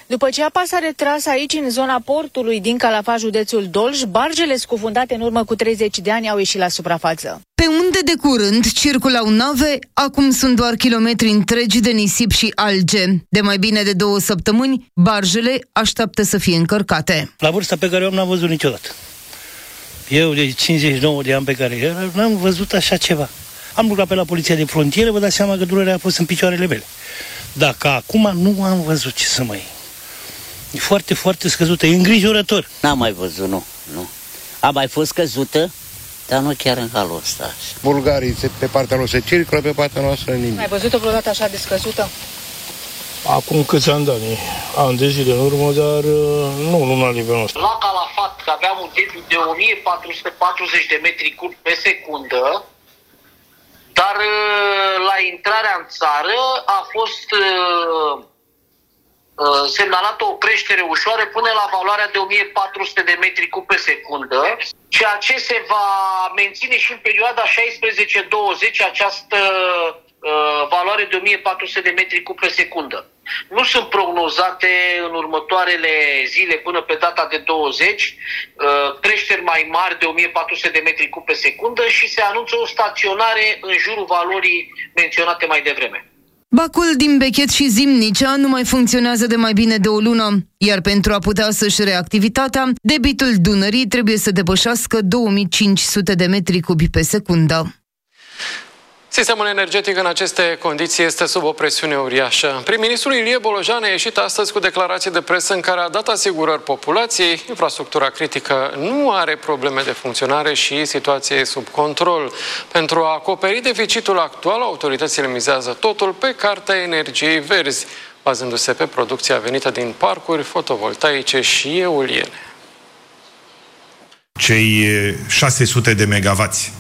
După ce apa s-a retras aici, în zona portului din Calafat, județul Dolj, barjele scufundate în urmă cu 30 de ani au ieșit la suprafață. Pe unde de curând circulau nave, acum sunt doar kilometri întregi de nisip și alge. De mai bine de 2 săptămâni, barjele așteaptă să fie încărcate. La vârsta pe care o am n-am văzut niciodată. Eu, de 59 de ani pe care eram, n-am văzut așa ceva. Am lucrat pe la poliția de frontieră, vă dați seama că durerea a fost în picioarele mele. Dacă acum nu am văzut ce să mai... E foarte, foarte scăzută, e îngrijorător. N-am mai văzut, nu. A mai fost scăzută, dar nu chiar în halul ăsta. Bulgarii pe partea lor se circulă, pe partea noastră nimic. Ai văzut-o vreodată așa de scăzută? Acum câți ani, ani de zile în urmă, dar nu la nivelul ăsta. La Calafat aveam un debit de 1440 de metri cub pe secundă, dar la intrarea în țară a fost semnalată o creștere ușoară până la valoarea de 1400 de metri cub pe secundă, ceea ce se va menține și în perioada 16-20 această valoare de 1400 de metri cub pe secundă. Nu sunt prognozate în următoarele zile până pe data de 20 creșteri mai mari de 1400 de metri cub pe secundă și se anunță o staționare în jurul valorii menționate mai devreme. Bacul din Bechet și Zimnicea nu mai funcționează de mai bine de o lună, iar pentru a putea să-și reactivitatea, debitul Dunării trebuie să depășească 2500 de metri cubi pe secundă. Sistemul energetic în aceste condiții este sub o presiune uriașă. Prim-ministrul Ilie Bolojan a ieșit astăzi cu declarații de presă în care a dat asigurări populației. Infrastructura critică nu are probleme de funcționare și situația e sub control. Pentru a acoperi deficitul actual, autoritățile mizează totul pe cartea energiei verzi, bazându-se pe producția venită din parcuri fotovoltaice și eoliene. Cei 600 de megawatts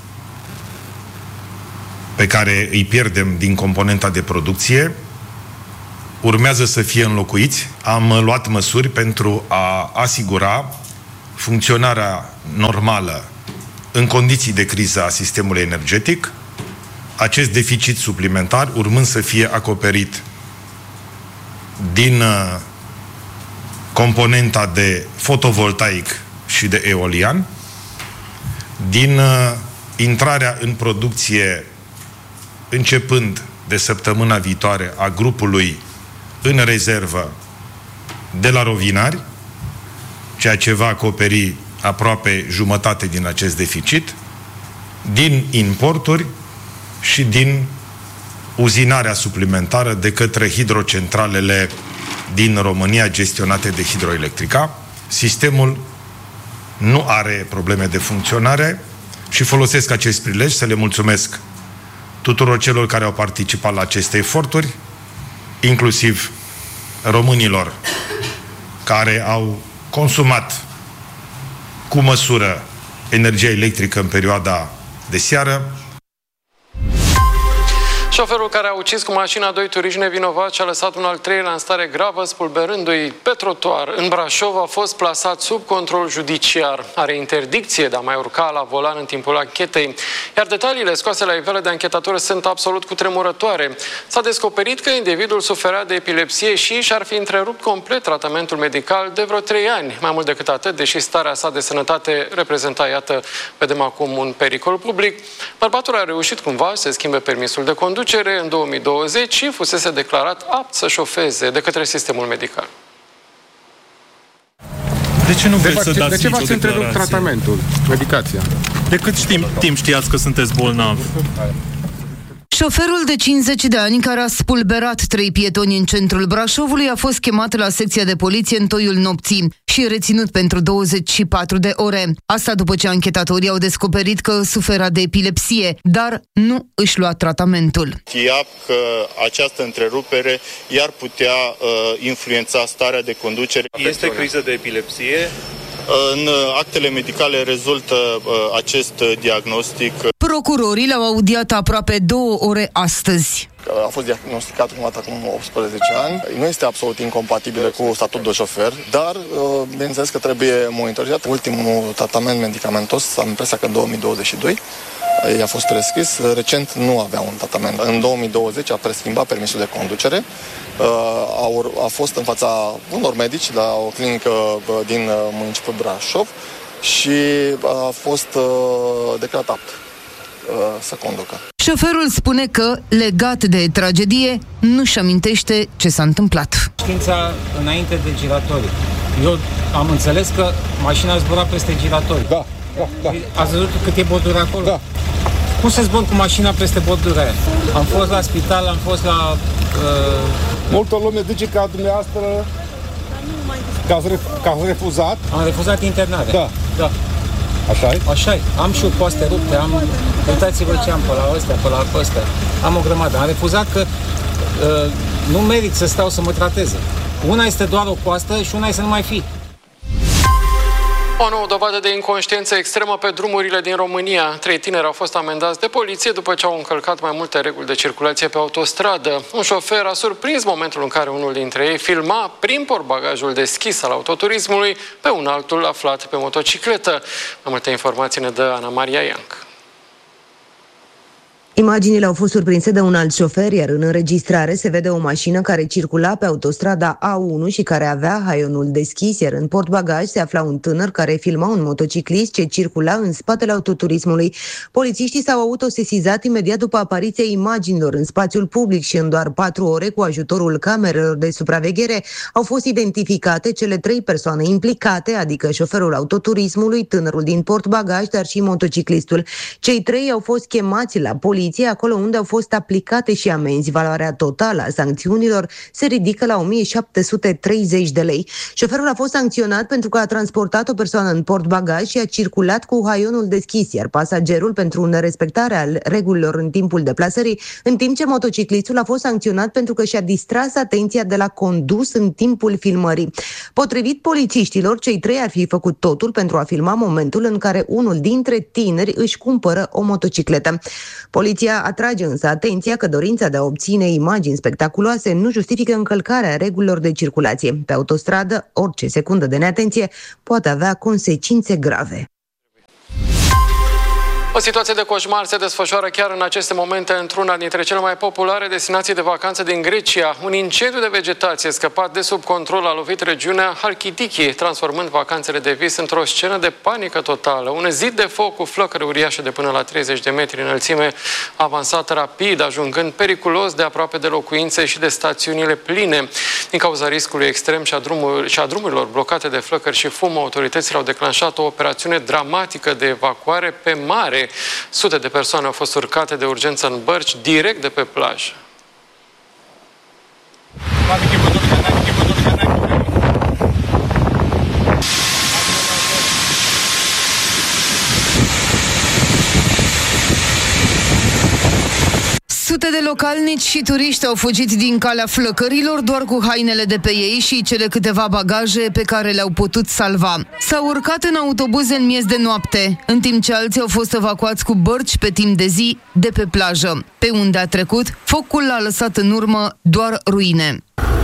pe care îi pierdem din componenta de producție urmează să fie înlocuiți. Am luat măsuri pentru a asigura funcționarea normală în condiții de criză a sistemului energetic, acest deficit suplimentar urmând să fie acoperit din componenta de fotovoltaic și de eolian, din intrarea în producție începând de săptămâna viitoare a grupului în rezervă de la Rovinari, ceea ce va acoperi aproape jumătate din acest deficit, din importuri și din uzinarea suplimentară de către hidrocentralele din România gestionate de Hidroelectrica. Sistemul nu are probleme de funcționare și folosesc acest prilej să le mulțumesc tuturor celor care au participat la aceste eforturi, inclusiv românilor care au consumat cu măsură energia electrică în perioada de seară. Șoferul care a ucis cu mașina 2 turiști nevinovați și a lăsat un al treilea în stare gravă, spulberându-i pe trotuar în Brașov, a fost plasat sub control judiciar. Are interdicție de a mai urca la volan în timpul anchetei, iar detaliile scoase la iveală de anchetatori sunt absolut cutremurătoare. S-a descoperit că individul suferea de epilepsie și și-ar fi întrerupt complet tratamentul medical de vreo 3 ani. Mai mult decât atât, deși starea sa de sănătate reprezenta, iată, vedem acum un pericol public, bărbatul a reușit cumva să schimbe permisul de conducere în 2020 și fusese declarat apt să șofeze de către sistemul medical. De ce nu vreți să dați nicio declarație? De ce v-ați întrerupt tratamentul, medicația? De cât timp știați că sunteți bolnav? Șoferul de 50 de ani care a spulberat 3 pietoni în centrul Brașovului a fost chemat la secția de poliție în toiul nopții și reținut pentru 24 de ore. Asta după ce anchetatorii au descoperit că sufera de epilepsie, dar nu își lua tratamentul. Știa că această întrerupere i-ar putea influența starea de conducere. Este criză de epilepsie? În actele medicale rezultă acest diagnostic. Procurorii l-au audiat aproape 2 ore astăzi. A fost diagnosticat prima dată acum 18 ani. Nu este absolut incompatibilă cu statut de șofer, dar bineînțeles că trebuie monitorizat. Ultimul tratament medicamentos, am impresia că în 2022, i-a fost reschis. Recent nu avea un tratament. În 2020 a preschimbat permisul de conducere. A fost în fața unor medici la o clinică din municipiul Brașov și a fost declarat apt să conducă. Șoferul spune că, legat de tragedie, nu-și amintește ce s-a întâmplat. Știința înainte de giratorii. Eu am înțeles că mașina zbura peste giratorii. Da. Ați văzut cât e bordura acolo? Da. Cum să zbor cu mașina peste bordura aia? Am fost la spital, am fost la... Multă lume zice că dumneavoastră că ați refuzat. Am refuzat internarea. Da. Așa-i? Așa-i. Am și poaste rupte, uitați-vă ce am pe la ăstea, pe la ăstea. Am o grămadă. Am refuzat că nu merit să stau să mă trateze. Una este doar o coastă și una este să nu mai fi. O nouă dovadă de inconștiență extremă pe drumurile din România. 3 tineri au fost amendați de poliție după ce au încălcat mai multe reguli de circulație pe autostradă. Un șofer a surprins momentul în care unul dintre ei filma prin portbagajul deschis al autoturismului pe un altul aflat pe motocicletă. Mai multe informații ne dă Ana Maria Ianc. Imaginile au fost surprinse de un alt șofer, iar în înregistrare se vede o mașină care circula pe autostrada A1 și care avea haionul deschis, iar în portbagaj se afla un tânăr care filma un motociclist ce circula în spatele autoturismului. Polițiștii s-au autosesizat imediat după apariția imaginilor în spațiul public și în doar 4 ore, cu ajutorul camerelor de supraveghere, au fost identificate cele 3 persoane implicate, adică șoferul autoturismului, tânărul din portbagaj, dar și motociclistul. Cei 3 au fost chemați la poliție, acolo unde au fost aplicate și amenzi. Valoarea totală a sancțiunilor se ridică la 1730 de lei. Șoferul a fost sancționat pentru că a transportat o persoană în portbagaj și a circulat cu haionul deschis, iar pasagerul pentru nerespectarea regulilor în timpul deplasării, în timp ce motociclistul a fost sancționat pentru că și-a distras atenția de la condus în timpul filmării. Potrivit polițiștilor, cei 3 ar fi făcut totul pentru a filma momentul în care unul dintre tineri își cumpără o motocicletă. Poliția atrage însă atenția că dorința de a obține imagini spectaculoase nu justifică încălcarea regulilor de circulație. Pe autostradă, orice secundă de neatenție poate avea consecințe grave. O situație de coșmar se desfășoară chiar în aceste momente într-una dintre cele mai populare destinații de vacanță din Grecia. Un incendiu de vegetație scăpat de sub control a lovit regiunea Halkidiki, transformând vacanțele de vis într-o scenă de panică totală. Un zid de foc cu flăcări uriașe de până la 30 de metri înălțime a avansat rapid, ajungând periculos de aproape de locuințe și de stațiunile pline. Din cauza riscului extrem și a drumurilor blocate de flăcări și fum, autoritățile au declanșat o operațiune dramatică de evacuare pe mare. Sute de persoane au fost urcate de urgență în bărci direct de pe plajă. Sute de localnici și turiști au fugit din calea flăcărilor doar cu hainele de pe ei și cele câteva bagaje pe care le-au putut salva. S-au urcat în autobuze în miez de noapte, în timp ce alții au fost evacuați cu bărci pe timp de zi de pe plajă. Pe unde a trecut, focul a lăsat în urmă doar ruine.